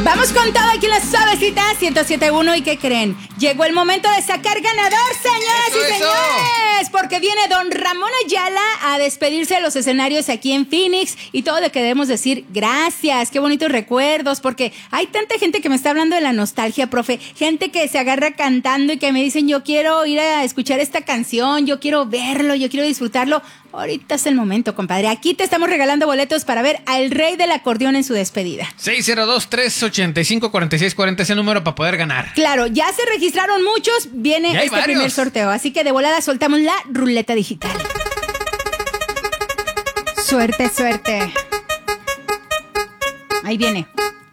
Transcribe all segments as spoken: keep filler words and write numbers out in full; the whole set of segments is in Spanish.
Vamos con todo aquí en la suavecita ciento siete punto uno. ¿Y qué creen? Llegó el momento de sacar ganador, señoras eso, y señores. Eso. Porque viene don Ramón Ayala a despedirse de los escenarios aquí en Phoenix. Y todo lo que debemos decir, gracias. Qué bonitos recuerdos. Porque hay tanta gente que me está hablando de la nostalgia, profe. Gente que se agarra cantando y que me dicen, yo quiero ir a escuchar esta canción. Yo quiero verlo, yo quiero disfrutarlo. Ahorita es el momento, compadre. Aquí te estamos regalando boletos para ver al rey del acordeón en su despedida. seis cero dos, tres ocho cinco, cuatro seis cuatro cero es el número para poder ganar. Claro, ya se registraron muchos. Viene este varios. primer sorteo. Así que de volada soltamos la ruleta digital. Suerte, suerte. Ahí viene.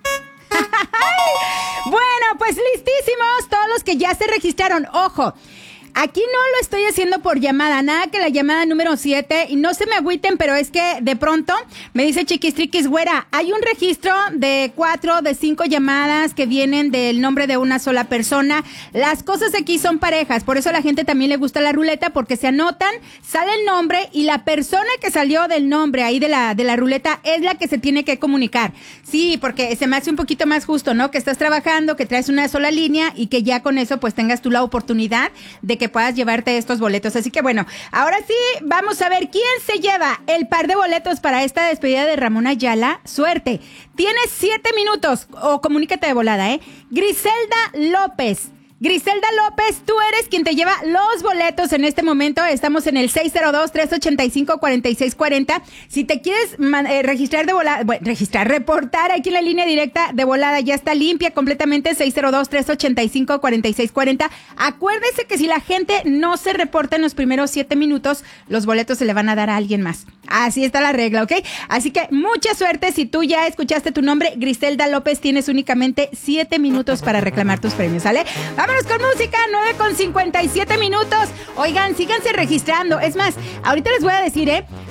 Bueno, pues listísimos todos los que ya se registraron. Ojo. Aquí no lo estoy haciendo por llamada, nada que la llamada número siete, y no se me agüiten, pero es que de pronto me dice Chiquistriquis, güera, hay un registro de cuatro, de cinco llamadas que vienen del nombre de una sola persona. Las cosas aquí son parejas, por eso a la gente también le gusta la ruleta, porque se anotan, sale el nombre y la persona que salió del nombre ahí de la, de la ruleta es la que se tiene que comunicar. Sí, porque se me hace un poquito más justo, ¿no? Que estás trabajando, que traes una sola línea y que ya con eso pues tengas tú la oportunidad de que puedas llevarte estos boletos. Así que bueno, ahora sí, vamos a ver quién se lleva el par de boletos para esta despedida de Ramón Ayala. Suerte. Tienes siete minutos o comunícate de volada, ¿eh? Griselda López. Griselda López, tú eres quien te lleva los boletos en este momento. Estamos en el seis cero dos, tres ocho cinco, cuatro seis cuatro cero. Si te quieres eh, registrar de volada, bueno, registrar, reportar aquí en la línea directa de volada, ya está limpia completamente, seis cero dos, tres ocho cinco, cuatro seis cuatro cero. Acuérdese que si la gente no se reporta en los primeros siete minutos, los boletos se le van a dar a alguien más. Así está la regla, ¿ok? Así que mucha suerte. Si tú ya escuchaste tu nombre, Griselda López, tienes únicamente siete minutos para reclamar tus premios, ¿sale? Vámonos con música, nueve con cincuenta y siete minutos. Oigan, síganse registrando. Es más, ahorita les voy a decir, ¿eh?